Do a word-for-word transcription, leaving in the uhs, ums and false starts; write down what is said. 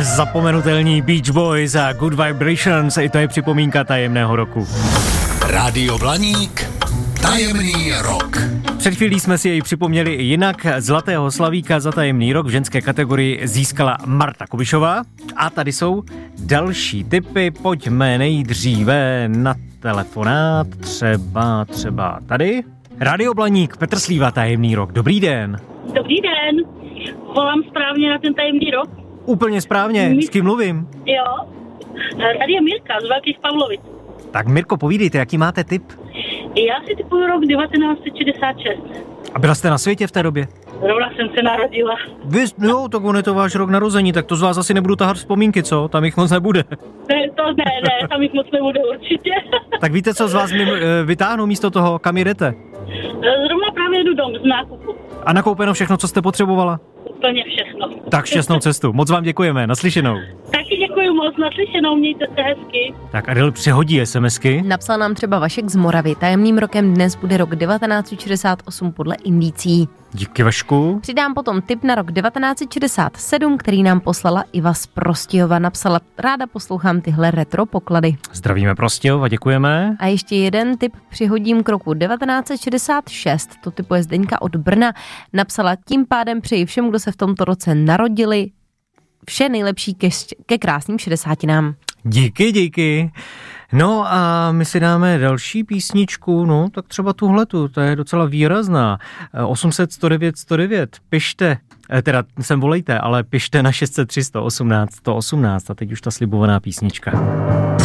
Nezapomenutelní Beach Boys a Good Vibrations, i to je připomínka tajemného roku. Rádio Blaník, tajemný rok. Před chvílí jsme si jej připomněli i jinak. Zlatého slavíka za tajemný rok v ženské kategorii získala Marta Kubišová. A tady jsou další tipy. Pojďme nejdříve na telefonát. Třeba, třeba tady. Rádio Blaník, Petr Slíva, tajemný rok. Dobrý den. Dobrý den. Volám správně na ten tajemný rok? Úplně správně. S kým mluvím? Jo. Tady je Mirka z Velkých Pavlovic. Tak Mirko, povídejte, jaký máte tip? Já si typuju rok devatenáct set šedesát šest. A byla jste na světě v té době? Zrovna jsem se narodila. Vy, jo, tak on je to váš rok narození, tak to z vás asi nebudu tahat vzpomínky, co? Tam jich moc nebude. Ne, to ne, ne, tam jich moc nebude určitě. Tak víte, co z vás mi vytáhnu místo toho, kam jdete? Zrovna právě jdu dom z nákupu. A nakoupeno všechno, co jste potřebovala? Úplně všechno. Tak šťastnou cestu, moc vám děkujeme, naslyšenou. Taky děkuji moc, naslyšenou, mějte se hezky. Tak Adel přehodí SMSky. Napsal nám třeba Vašek z Moravy. Tajemným rokem dnes bude rok devatenáct set šedesát osm podle indicí. Díky, Vašku. Přidám potom tip na rok devatenáct set šedesát sedm, který nám poslala Iva z Prostějova. Napsala: ráda poslouchám tyhle retro poklady. Zdravíme Prostějov a děkujeme. A ještě jeden tip přihodím k roku devatenáct set šedesát šest. To typuje Zdeňka od Brna. Napsala: tím pádem přeji všem, kdo se v tomto roce narodili, vše nejlepší ke, ke krásným šedesátinám. Díky, díky. No a my si dáme další písničku, no tak třeba tuhletu, to je docela výrazná. osm set sto devět sto devět, pište, teda sem volejte, ale pište na šest set tři sto osmnáct sto osmnáct a teď už ta slibovaná písnička.